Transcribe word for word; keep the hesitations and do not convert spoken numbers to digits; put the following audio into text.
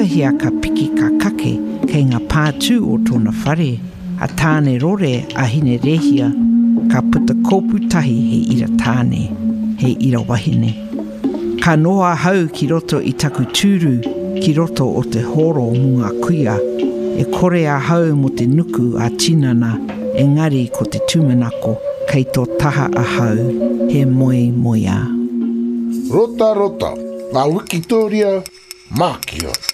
whakahia ka piki ka kake kei ngā pātū o tōna whare, a tāne rore a hine rehia, ka puta kōpu tahi he ira tāne, he ira wahine. Ka noa hau ki roto i taku tūru, ki roto o te horo mu ngā kuia, e kore a hau mo te nuku a tinana, engari ko te tūmanako, kei tō taha a hau, he moe moia. Rota rota, ngā wikitoria, mākia.